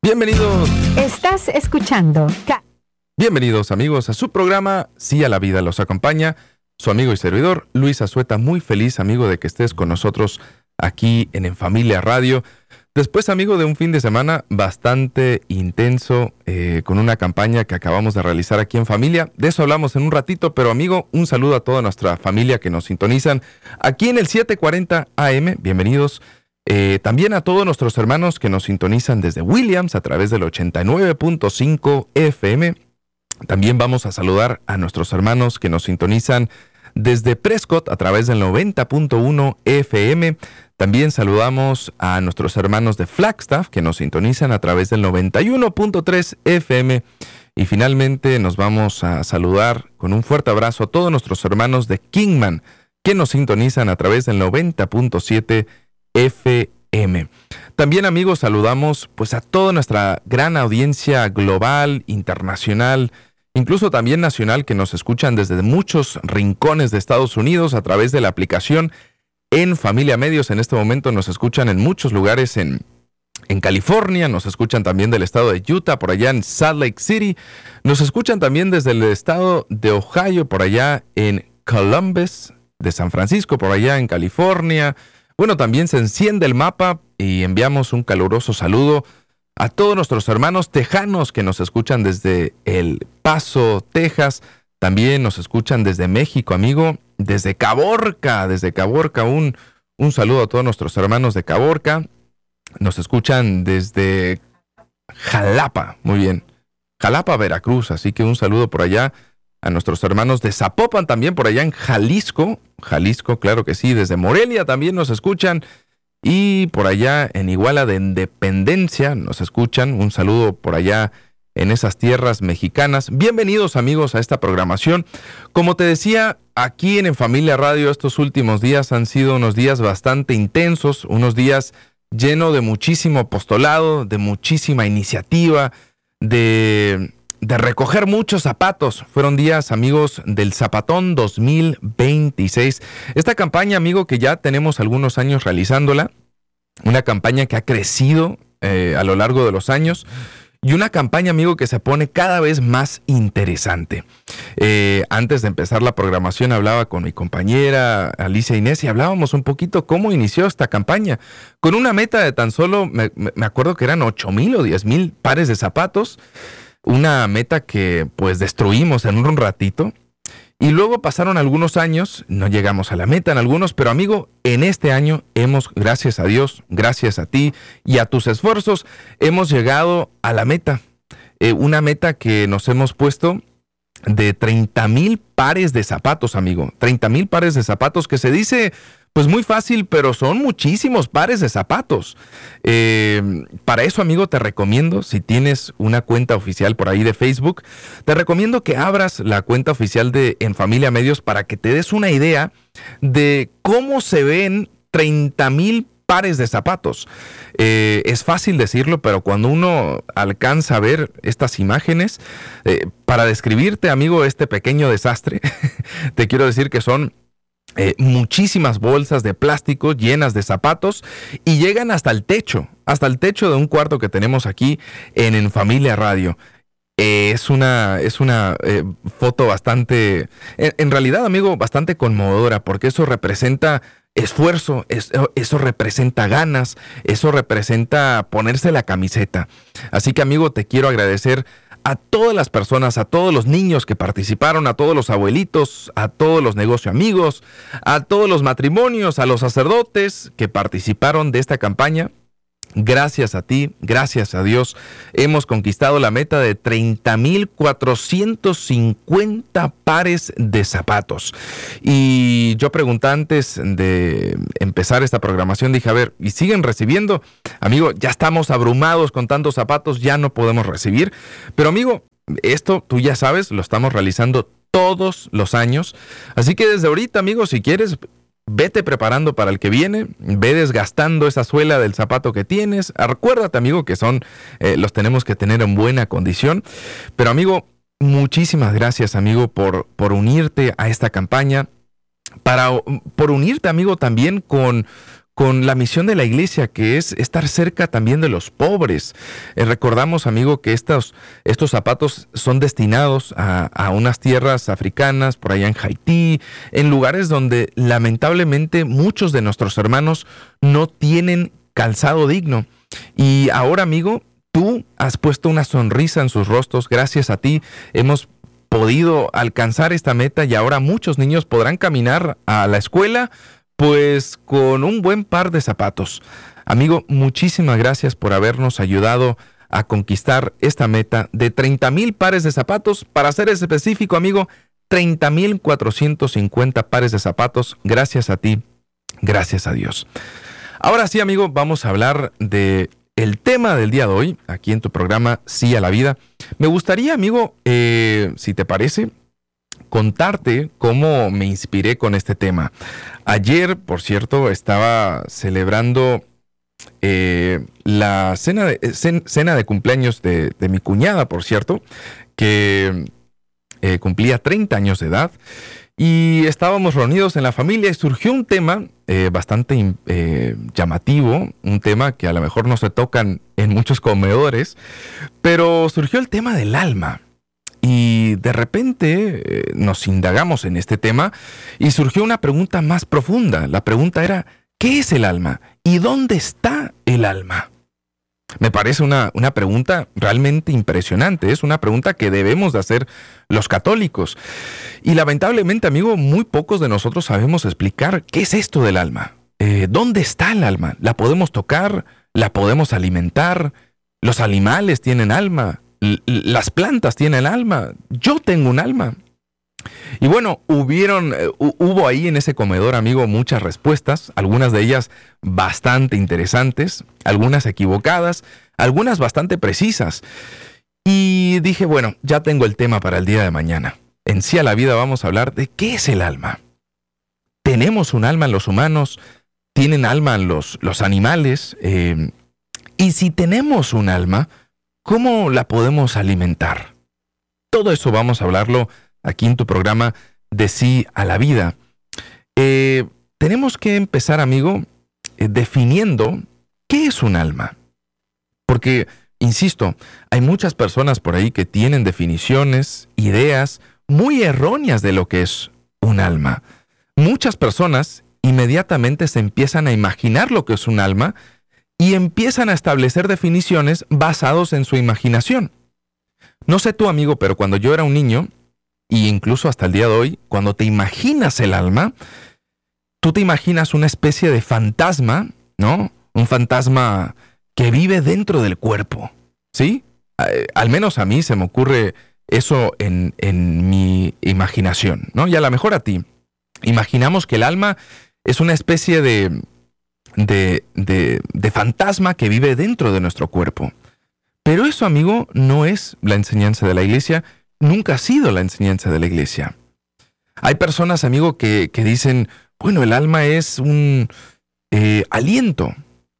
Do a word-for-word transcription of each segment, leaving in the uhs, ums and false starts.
Bienvenidos. Estás escuchando. Ca- Bienvenidos amigos a su programa Sí a la Vida. Los acompaña su amigo y servidor Luis Azueta. Muy feliz, amigo, de que estés con nosotros aquí en En Familia Radio. Después, amigo, de un fin de semana bastante intenso, eh, con una campaña que acabamos de realizar aquí en familia. De eso hablamos en un ratito, pero amigo, un saludo a toda nuestra familia que nos sintonizan aquí en el setecientos cuarenta A M. Bienvenidos. Eh, también a todos nuestros hermanos que nos sintonizan desde Williams a través del ochenta y nueve punto cinco F M. También vamos a saludar a nuestros hermanos que nos sintonizan desde Prescott a través del noventa punto uno F M. También saludamos a nuestros hermanos de Flagstaff que nos sintonizan a través del noventa y uno punto tres F M. Y finalmente nos vamos a saludar con un fuerte abrazo a todos nuestros hermanos de Kingman que nos sintonizan a través del noventa punto siete F M. También, amigos, saludamos pues a toda nuestra gran audiencia global, internacional, incluso también nacional, que nos escuchan desde muchos rincones de Estados Unidos a través de la aplicación En Familia Medios. En este momento nos escuchan en muchos lugares en, en California, nos escuchan también del estado de Utah, por allá en Salt Lake City, nos escuchan también desde el estado de Ohio, por allá en Columbus, de San Francisco, por allá en California. Bueno, también se enciende el mapa y enviamos un caluroso saludo a todos nuestros hermanos tejanos que nos escuchan desde El Paso, Texas. También nos escuchan desde México, amigo, desde Caborca, desde Caborca. Un, un saludo a todos nuestros hermanos de Caborca. Nos escuchan desde Jalapa, muy bien, Jalapa, Veracruz. Así que un saludo por allá a nuestros hermanos de Zapopan, también por allá en Jalisco. Jalisco, claro que sí. Desde Morelia también nos escuchan. Y por allá en Iguala de Independencia nos escuchan. Un saludo por allá en esas tierras mexicanas. Bienvenidos, amigos, a esta programación. Como te decía, aquí en En Familia Radio estos últimos días han sido unos días bastante intensos, unos días llenos de muchísimo apostolado, de muchísima iniciativa, de, de recoger muchos zapatos. Fueron días, amigos, del Zapatón dos mil veintiséis. Esta campaña, amigo, que ya tenemos algunos años realizándola, una campaña que ha crecido eh, a lo largo de los años. Y una campaña, amigo, que se pone cada vez más interesante. Eh, antes de empezar la programación hablaba con mi compañera Alicia Inés y hablábamos un poquito cómo inició esta campaña. Con una meta de tan solo, me, me acuerdo que eran ocho mil o diez mil pares de zapatos. Una meta que pues destruimos en un ratito. Y luego pasaron algunos años, no llegamos a la meta en algunos, pero amigo, en este año hemos, gracias a Dios, gracias a ti y a tus esfuerzos, hemos llegado a la meta. Eh, una meta que nos hemos puesto de treinta mil pares de zapatos, amigo. treinta mil pares de zapatos, que se dice pues muy fácil, pero son muchísimos pares de zapatos. Eh, para eso, amigo, te recomiendo, si tienes una cuenta oficial por ahí de Facebook, te recomiendo que abras la cuenta oficial de En Familia Medios para que te des una idea de cómo se ven treinta mil pares de zapatos. Eh, es fácil decirlo, pero cuando uno alcanza a ver estas imágenes, eh, para describirte, amigo, este pequeño desastre, te quiero decir que son Eh, muchísimas bolsas de plástico llenas de zapatos y llegan hasta el techo, hasta el techo de un cuarto que tenemos aquí en En Familia Radio. Eh, es una, es una eh, foto bastante, en, en realidad, amigo, bastante conmovedora, porque eso representa esfuerzo, es, eso representa ganas, eso representa ponerse la camiseta. Así que, amigo, te quiero agradecer a todas las personas, a todos los niños que participaron, a todos los abuelitos, a todos los negocio amigos, a todos los matrimonios, a los sacerdotes que participaron de esta campaña. Gracias a ti, gracias a Dios, hemos conquistado la meta de treinta mil cuatrocientos cincuenta pares de zapatos. Y yo pregunté antes de empezar esta programación, dije, a ver, ¿y siguen recibiendo? Amigo, ya estamos abrumados con tantos zapatos, ya no podemos recibir. Pero amigo, esto tú ya sabes, lo estamos realizando todos los años. Así que desde ahorita, amigo, si quieres, vete preparando para el que viene, ve desgastando esa suela del zapato que tienes. Acuérdate, amigo, que son, eh, los tenemos que tener en buena condición. Pero, amigo, muchísimas gracias, amigo, por, por unirte a esta campaña, para, por unirte, amigo, también con, con la misión de la iglesia, que es estar cerca también de los pobres. Eh, recordamos, amigo, que estos, estos zapatos son destinados a, a unas tierras africanas, por allá en Haití, en lugares donde lamentablemente muchos de nuestros hermanos no tienen calzado digno. Y ahora, amigo, tú has puesto una sonrisa en sus rostros. Gracias a ti hemos podido alcanzar esta meta y ahora muchos niños podrán caminar a la escuela pues con un buen par de zapatos. Amigo, muchísimas gracias por habernos ayudado a conquistar esta meta de treinta mil pares de zapatos. Para ser específico, amigo, treinta mil cuatrocientos cincuenta pares de zapatos. Gracias a ti, gracias a Dios. Ahora sí, amigo, vamos a hablar de el tema del día de hoy, aquí en tu programa Sí a la Vida. Me gustaría, amigo, eh, si te parece, contarte cómo me inspiré con este tema. Ayer, por cierto, estaba celebrando eh, la cena de, cen, cena de cumpleaños de, de mi cuñada, por cierto, que eh, cumplía treinta años de edad. Y estábamos reunidos en la familia y surgió un tema eh, bastante eh, llamativo, un tema que a lo mejor no se tocan en muchos comedores, pero surgió el tema del alma. Y de repente eh, nos indagamos en este tema y surgió una pregunta más profunda. La pregunta era, ¿qué es el alma? ¿Y dónde está el alma? Me parece una, una pregunta realmente impresionante. Es una pregunta que debemos de hacer los católicos. Y lamentablemente, amigo, muy pocos de nosotros sabemos explicar qué es esto del alma. Eh, ¿Dónde está el alma? ¿La podemos tocar? ¿La podemos alimentar? ¿Los animales tienen alma? Las plantas tienen alma. Yo tengo un alma. Y bueno, hubieron, uh, hubo ahí en ese comedor, amigo, muchas respuestas, algunas de ellas bastante interesantes, algunas equivocadas, algunas bastante precisas. Y dije, bueno, ya tengo el tema para el día de mañana. En Sí a la Vida vamos a hablar de qué es el alma. ¿Tenemos un alma en los humanos? ¿Tienen alma en los, los animales? Eh, y si tenemos un alma, ¿cómo la podemos alimentar? Todo eso vamos a hablarlo aquí en tu programa de Sí a la Vida. Eh, tenemos que empezar, amigo, eh, definiendo qué es un alma. Porque, insisto, hay muchas personas por ahí que tienen definiciones, ideas muy erróneas de lo que es un alma. Muchas personas inmediatamente se empiezan a imaginar lo que es un alma y empiezan a establecer definiciones basados en su imaginación. No sé tú, amigo, pero cuando yo era un niño, e incluso hasta el día de hoy, cuando te imaginas el alma, tú te imaginas una especie de fantasma, ¿no? Un fantasma que vive dentro del cuerpo, ¿sí? Eh, al menos a mí se me ocurre eso en, en mi imaginación, ¿no? Y a lo mejor a ti. Imaginamos que el alma es una especie de... De, de, de fantasma que vive dentro de nuestro cuerpo. Pero eso, amigo, no es la enseñanza de la iglesia, nunca ha sido la enseñanza de la iglesia. Hay personas, amigo, que, que dicen, bueno, el alma es un eh, aliento.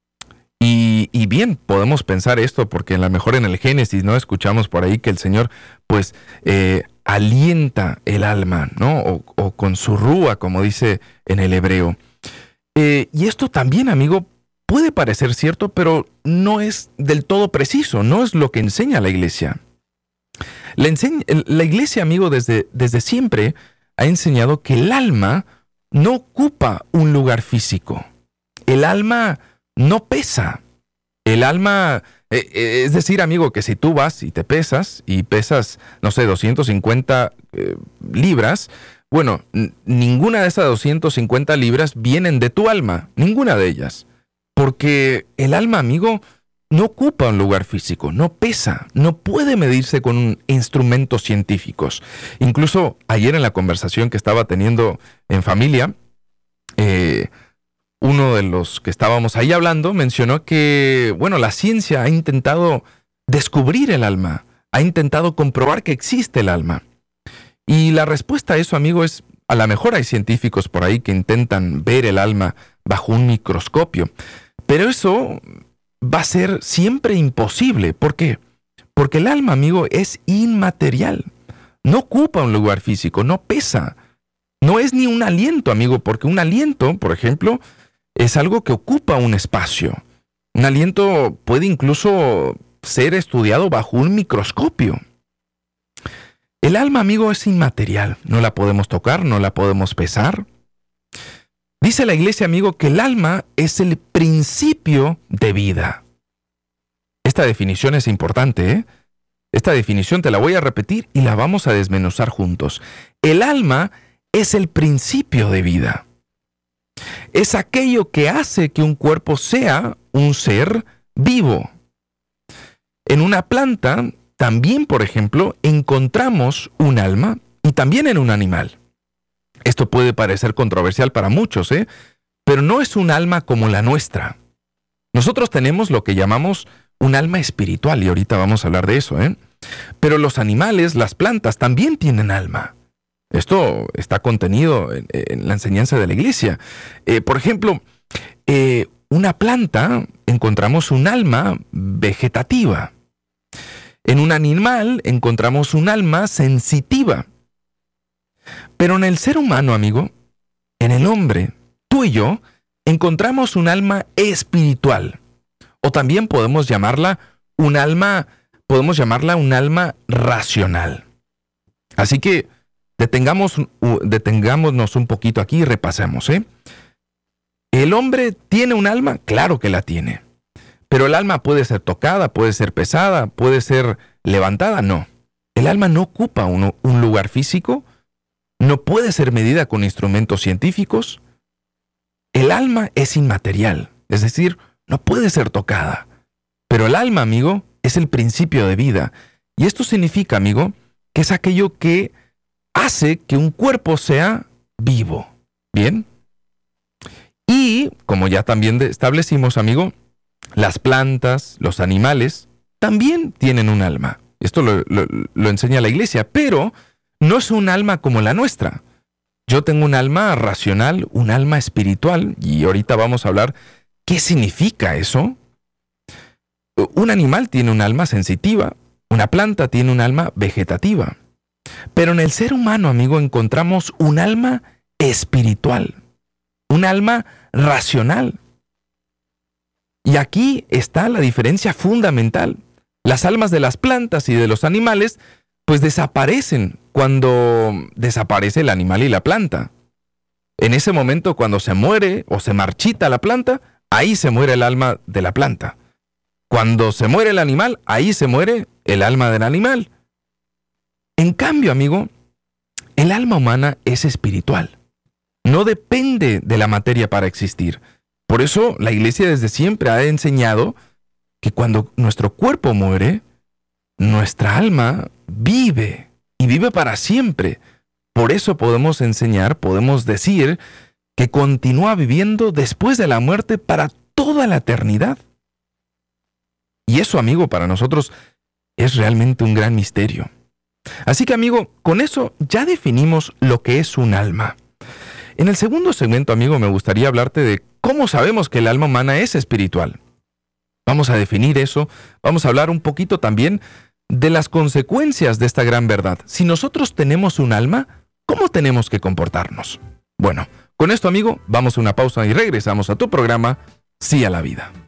Y, y bien, podemos pensar esto porque a lo mejor en el Génesis, ¿no? Escuchamos por ahí que el Señor, pues, eh, alienta el alma, ¿no? O, o con su rúa, como dice en el hebreo. Eh, y esto también, amigo, puede parecer cierto, pero no es del todo preciso, no es lo que enseña la iglesia. La, enseña, la iglesia, amigo, desde, desde siempre ha enseñado que el alma no ocupa un lugar físico. El alma no pesa. El alma, eh, eh, es decir, amigo, que si tú vas y te pesas, y pesas, no sé, doscientas cincuenta eh, libras, bueno, n- ninguna de esas doscientas cincuenta libras vienen de tu alma, ninguna de ellas. Porque el alma, amigo, no ocupa un lugar físico, no pesa, no puede medirse con instrumentos científicos. Incluso ayer en la conversación que estaba teniendo en familia, eh, uno de los que estábamos ahí hablando mencionó que, bueno, la ciencia ha intentado descubrir el alma, ha intentado comprobar que existe el alma. Y la respuesta a eso, amigo, es, a lo mejor hay científicos por ahí que intentan ver el alma bajo un microscopio, pero eso va a ser siempre imposible. ¿Por qué? Porque el alma, amigo, es inmaterial. No ocupa un lugar físico, no pesa. No es ni un aliento, amigo, porque un aliento, por ejemplo, es algo que ocupa un espacio. Un aliento puede incluso ser estudiado bajo un microscopio. El alma, amigo, es inmaterial. No la podemos tocar, no la podemos pesar. Dice la iglesia, amigo, que el alma es el principio de vida. Esta definición es importante, ¿eh? Esta definición te la voy a repetir y la vamos a desmenuzar juntos. El alma es el principio de vida. Es aquello que hace que un cuerpo sea un ser vivo. En una planta, también, por ejemplo, encontramos un alma y también en un animal. Esto puede parecer controversial para muchos, ¿eh? Pero no es un alma como la nuestra. Nosotros tenemos lo que llamamos un alma espiritual y ahorita vamos a hablar de eso, ¿eh? Pero los animales, las plantas, también tienen alma. Esto está contenido en, en la enseñanza de la iglesia. Eh, por ejemplo, eh, una planta encontramos un alma vegetativa. En un animal encontramos un alma sensitiva. Pero en el ser humano, amigo, en el hombre, tú y yo, encontramos un alma espiritual. O también podemos llamarla un alma, podemos llamarla un alma racional. Así que detengamos, uh, detengámonos un poquito aquí y repasemos, ¿eh? ¿El hombre tiene un alma? Claro que la tiene. Pero el alma puede ser tocada, puede ser pesada, puede ser levantada. No. El alma no ocupa un, un lugar físico, no puede ser medida con instrumentos científicos. El alma es inmaterial, es decir, no puede ser tocada. Pero el alma, amigo, es el principio de vida. Y esto significa, amigo, que es aquello que hace que un cuerpo sea vivo. ¿Bien? Y, como ya también establecimos, amigo, las plantas, los animales, también tienen un alma. Esto lo, lo, lo enseña la iglesia, pero no es un alma como la nuestra. Yo tengo un alma racional, un alma espiritual, y ahorita vamos a hablar qué significa eso. Un animal tiene un alma sensitiva, una planta tiene un alma vegetativa. Pero en el ser humano, amigo, encontramos un alma espiritual, un alma racional. Y aquí está la diferencia fundamental. Las almas de las plantas y de los animales, pues desaparecen cuando desaparece el animal y la planta. En ese momento, cuando se muere o se marchita la planta, ahí se muere el alma de la planta. Cuando se muere el animal, ahí se muere el alma del animal. En cambio, amigo, el alma humana es espiritual. No depende de la materia para existir. Por eso la iglesia desde siempre ha enseñado que cuando nuestro cuerpo muere, nuestra alma vive y vive para siempre. Por eso podemos enseñar, podemos decir que continúa viviendo después de la muerte para toda la eternidad. Y eso, amigo, para nosotros es realmente un gran misterio. Así que, amigo, con eso ya definimos lo que es un alma. En el segundo segmento, amigo, me gustaría hablarte de cómo sabemos que el alma humana es espiritual. Vamos a definir eso, vamos a hablar un poquito también de las consecuencias de esta gran verdad. Si nosotros tenemos un alma, ¿cómo tenemos que comportarnos? Bueno, con esto, amigo, vamos a una pausa y regresamos a tu programa Sí a la Vida.